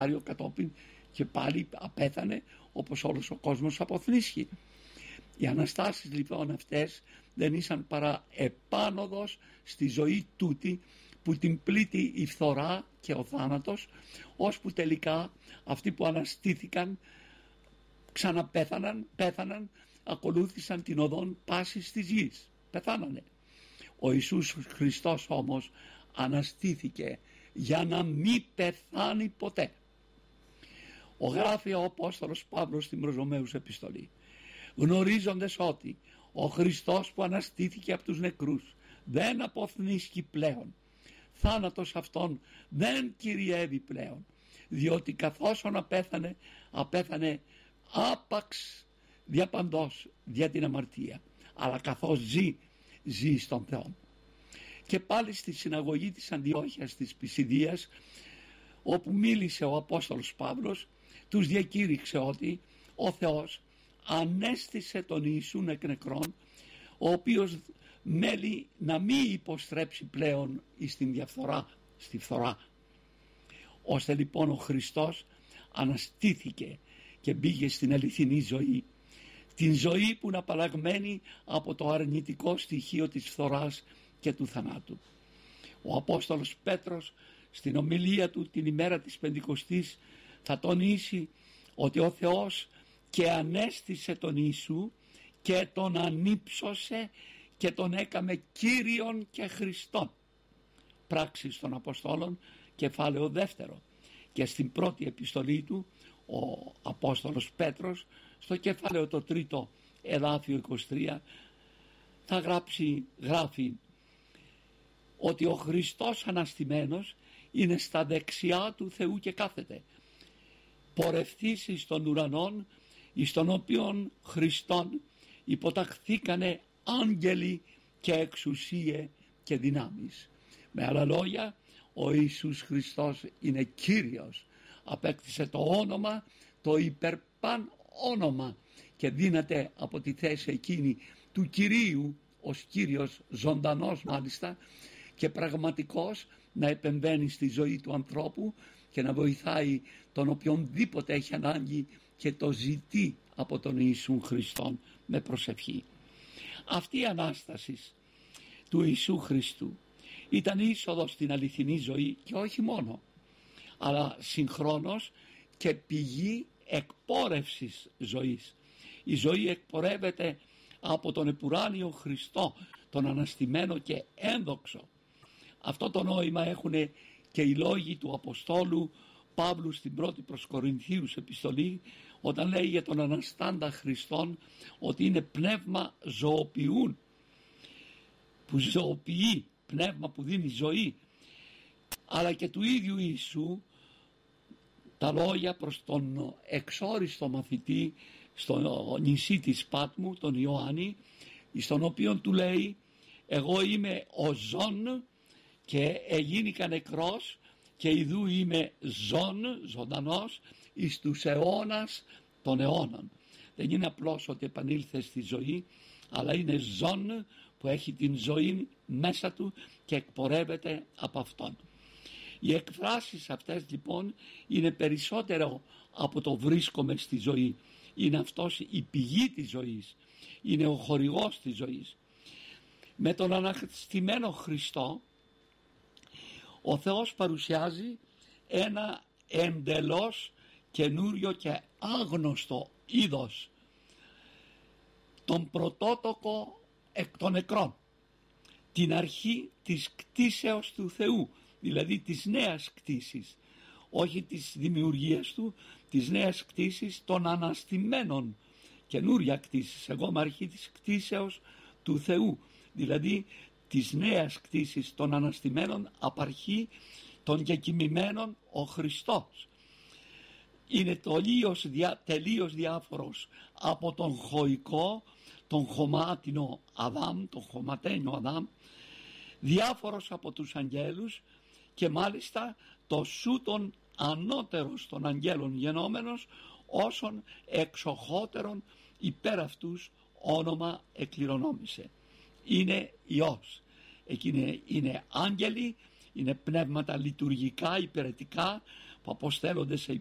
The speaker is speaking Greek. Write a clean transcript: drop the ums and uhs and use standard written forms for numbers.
κατόπιν και πάλι απέθανε όπως όλος ο κόσμος αποθνίσχει. Οι Αναστάσεις λοιπόν αυτές δεν ήσαν παρά επάνωδος στη ζωή τούτη που την πλήττει η φθορά και ο θάνατος, ώσπου τελικά αυτοί που αναστήθηκαν πέθαναν, ακολούθησαν την οδόν πάσης της γης, πεθάνανε. Ο Ιησούς Χριστός όμως αναστήθηκε για να μην πεθάνει ποτέ. Γράφει ο Απόστολος Παύλος στην προς Ρωμαίους επιστολή, γνωρίζοντας ότι ο Χριστός που αναστήθηκε από τους νεκρούς δεν αποθνίσκει πλέον, θάνατος αυτόν δεν κυριεύει πλέον, διότι καθώς απέθανε άπαξ διαπαντός δια την αμαρτία, αλλά καθώς ζει στον Θεό. Και πάλι στη συναγωγή της Αντιόχειας της Πισιδίας, όπου μίλησε ο Απόστολος Παύλος, τους διακήρυξε ότι ο Θεός ανέστησε τον Ιησούν εκ νεκρών, ο οποίος μέλει να μην υποστρέψει πλέον στην διαφθορά, στη φθορά. Ώστε λοιπόν ο Χριστός αναστήθηκε και μπήκε στην αληθινή ζωή, την ζωή που είναι απαλλαγμένη από το αρνητικό στοιχείο της φθοράς και του θανάτου. Ο Απόστολος Πέτρος στην ομιλία του την ημέρα της Πεντηκοστής θα τονίσει ότι ο Θεός και ανέστησε τον Ιησού και τον ανύψωσε και τον έκαμε Κύριον και Χριστόν. Πράξεις των Αποστόλων, κεφάλαιο 2. Και στην πρώτη επιστολή του ο Απόστολος Πέτρος στο κεφάλαιο το 3, εδάφιο 23, θα γράφει ότι ο Χριστός αναστημένος είναι στα δεξιά του Θεού και κάθεται, πορευθείς εις των ουρανών, εις των οποίων Χριστόν υποταχθήκανε άγγελοι και εξουσίε και δυνάμεις. Με άλλα λόγια, ο Ιησούς Χριστός είναι Κύριος, απέκτησε το όνομα, το υπερπαν όνομα, και δύναται από τη θέση εκείνη του Κυρίου ως Κύριος, ζωντανός μάλιστα και πραγματικός, να επεμβαίνει στη ζωή του ανθρώπου και να βοηθάει τον οποιονδήποτε έχει ανάγκη και το ζητεί από τον Ιησού Χριστόν με προσευχή. Αυτή η Ανάσταση του Ιησού Χριστού ήταν είσοδος στην αληθινή ζωή, και όχι μόνο, αλλά συγχρόνως και πηγή εκπόρευσης ζωής. Η ζωή εκπορεύεται από τον επουράνιο Χριστό, τον αναστημένο και ένδοξο. Αυτό το νόημα έχουν και οι λόγοι του Αποστόλου Παύλου στην πρώτη προς Κορινθίους επιστολή, όταν λέει για τον αναστάντα Χριστόν ότι είναι πνεύμα ζωοποιούν, που ζωοποιεί, πνεύμα που δίνει ζωή. Αλλά και του ίδιου Ιησού τα λόγια προς τον εξόριστο μαθητή στο νησί της Πάτμου, τον Ιωάννη, στον οποίο του λέει, εγώ είμαι ο ζών και εγίνηκα νεκρός και ιδού είμαι ζών, ζωντανός, εις τους αιώνας των αιώνων. Δεν είναι απλώς ότι επανήλθε στη ζωή, αλλά είναι ζών που έχει την ζωή μέσα του και εκπορεύεται από αυτόν. Οι εκφράσεις αυτές λοιπόν είναι περισσότερο από το βρίσκομαι στη ζωή. Είναι αυτός η πηγή της ζωής, είναι ο χορηγός της ζωής. Με τον αναστημένο Χριστό ο Θεός παρουσιάζει ένα εντελώς καινούριο και άγνωστο είδος, τον πρωτότοκο εκ των νεκρών, την αρχή της κτήσεως του Θεού, δηλαδή της νέας κτήσης, όχι της δημιουργίας του, της νέας κτήσης των αναστημένων, καινούρια κτήσης. Εγώ είμαι αρχή της κτήσεως του Θεού, δηλαδή της νέας κτήσης των αναστημένων, απαρχή των κεκοιμημένων ο Χριστός. Είναι τελείως διάφορος από τον χωικό, τον χωμάτινο Αδάμ, τον χωματένιο Αδάμ, διάφορος από τους αγγέλους και μάλιστα το σούτον ανώτερος των αγγέλων γενόμενος, όσων εξοχότερον υπέρ αυτούς όνομα εκκληρονόμησε. Είναι Υιός. Εκείνοι είναι άγγελοι, είναι πνεύματα λειτουργικά, υπηρετικά, που αποστέλλονται σε